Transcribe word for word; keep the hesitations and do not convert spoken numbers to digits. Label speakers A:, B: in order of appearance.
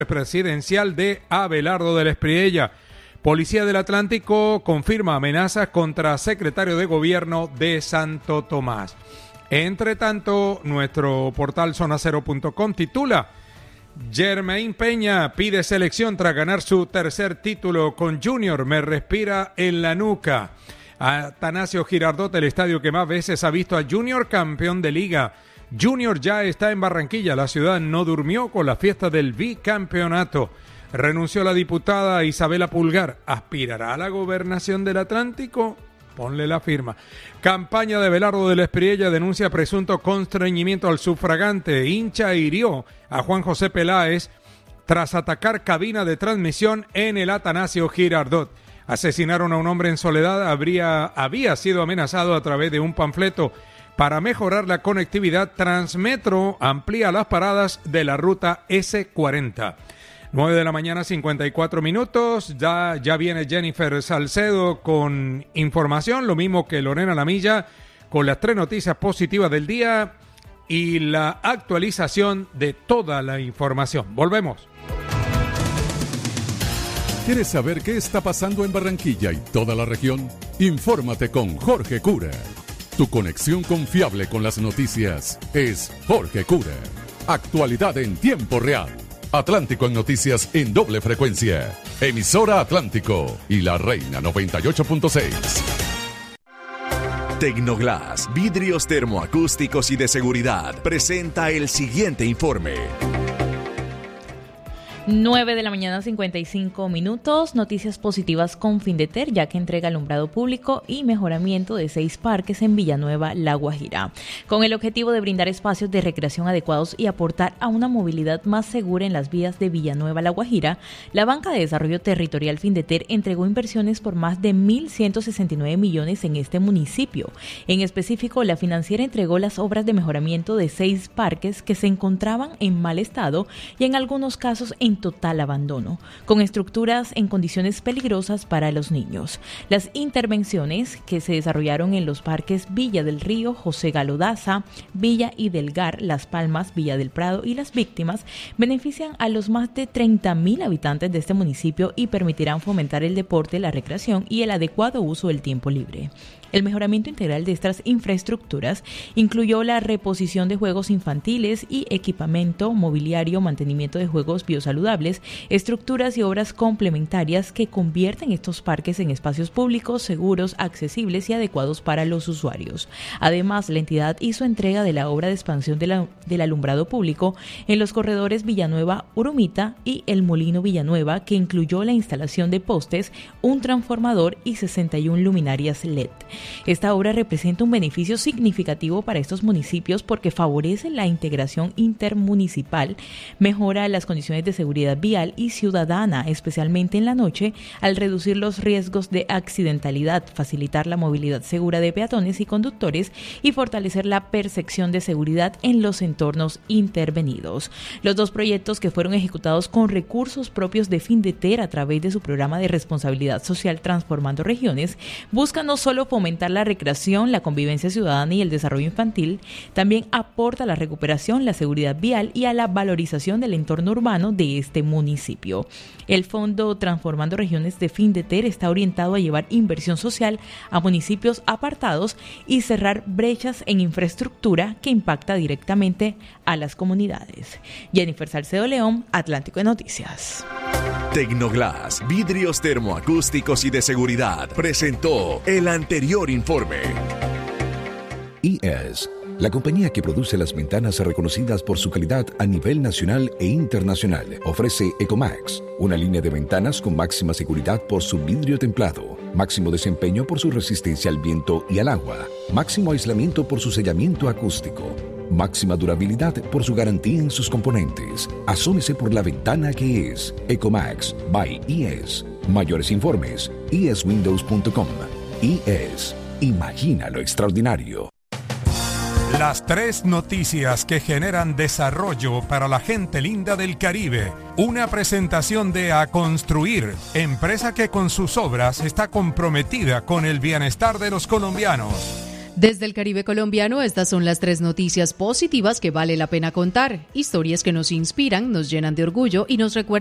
A: presidencial de Abelardo del Espriella. Policía del Atlántico confirma amenazas contra secretario de gobierno de Santo Tomás. Entre tanto, nuestro portal zona cero punto com titula: Jermaine Peña pide selección tras ganar su tercer título con Junior, me respira en la nuca. Atanasio Girardot, el estadio que más veces ha visto a Junior campeón de liga. Junior ya está en Barranquilla, la ciudad no durmió con la fiesta del bicampeonato. Renunció la diputada Isabela Pulgar, ¿aspirará a la gobernación del Atlántico? Ponle la firma. Campaña de Abelardo del Espriella denuncia presunto constreñimiento al sufragante. Hincha hirió a Juan José Peláez tras atacar cabina de transmisión en el Atanasio Girardot. Asesinaron a un hombre en Soledad, habría, había sido amenazado a través de un panfleto. Para mejorar la conectividad, Transmetro amplía las paradas de la ruta ese cuarenta. nueve de la mañana, cincuenta y cuatro minutos. Ya, ya viene Jennifer Salcedo con información, lo mismo que Lorena Lamilla, con las tres noticias positivas del día y la actualización de toda la información. Volvemos.
B: ¿Quieres saber qué está pasando en Barranquilla y toda la región? Infórmate con Jorge Cura. Tu conexión confiable con las noticias es Jorge Cura. Actualidad en tiempo real. Atlántico en noticias en doble frecuencia. Emisora Atlántico y La Reina noventa y ocho punto seis.
C: Tecnoglass, vidrios termoacústicos y de seguridad, presenta el siguiente informe.
D: nueve de la mañana, cincuenta y cinco minutos. Noticias positivas con Findeter, ya que entrega alumbrado público y mejoramiento de seis parques en Villanueva, La Guajira. Con el objetivo de brindar espacios de recreación adecuados y aportar a una movilidad más segura en las vías de Villanueva, La Guajira, la Banca de Desarrollo Territorial Findeter entregó inversiones por más de mil ciento sesenta y nueve millones en este municipio. En específico, la financiera entregó las obras de mejoramiento de seis parques que se encontraban en mal estado y en algunos casos en total abandono, con estructuras en condiciones peligrosas para los niños. Las intervenciones que se desarrollaron en los parques Villa del Río, José Galo Daza, Villa Idelgar, Las Palmas, Villa del Prado y Las Víctimas benefician a los más de treinta mil habitantes de este municipio y permitirán fomentar el deporte, la recreación y el adecuado uso del tiempo libre. El mejoramiento integral de estas infraestructuras incluyó la reposición de juegos infantiles y equipamiento, mobiliario, mantenimiento de juegos biosaludables, estructuras y obras complementarias que convierten estos parques en espacios públicos, seguros, accesibles y adecuados para los usuarios. Además, la entidad hizo entrega de la obra de expansión de la, del alumbrado público en los corredores Villanueva-Urumita y El Molino Villanueva, que incluyó la instalación de postes, un transformador y sesenta y una luminarias L E D. Esta obra representa un beneficio significativo para estos municipios porque favorece la integración intermunicipal, mejora las condiciones de seguridad vial y ciudadana, especialmente en la noche, al reducir los riesgos de accidentalidad, facilitar la movilidad segura de peatones y conductores y fortalecer la percepción de seguridad en los entornos intervenidos. Los dos proyectos, que fueron ejecutados con recursos propios de Findeter a través de su programa de responsabilidad social Transformando Regiones, buscan no solo fomentar la recreación, la convivencia ciudadana y el desarrollo infantil, también aporta a la recuperación, la seguridad vial y a la valorización del entorno urbano de este municipio. El Fondo Transformando Regiones de Findeter está orientado a llevar inversión social a municipios apartados y cerrar brechas en infraestructura que impacta directamente a las comunidades. Jennifer Salcedo León, Atlántico de Noticias.
C: Tecnoglass, vidrios termoacústicos y de seguridad, presentó el anterior informe.
E: I E S, la compañía que produce las ventanas reconocidas por su calidad a nivel nacional e internacional, ofrece Ecomax, una línea de ventanas con máxima seguridad por su vidrio templado, máximo desempeño por su resistencia al viento y al agua, máximo aislamiento por su sellamiento acústico, máxima durabilidad por su garantía en sus componentes. Asómese por la ventana que es Ecomax by I E S. Mayores informes, i e s windows punto com. I E S. Imagina lo extraordinario.
A: Las tres noticias que generan desarrollo para la gente linda del Caribe. Una presentación de A Construir, empresa que con sus obras está comprometida con el bienestar de los colombianos.
F: Desde el Caribe colombiano, estas son las tres noticias positivas que vale la pena contar. Historias que nos inspiran, nos llenan de orgullo y nos recuerdan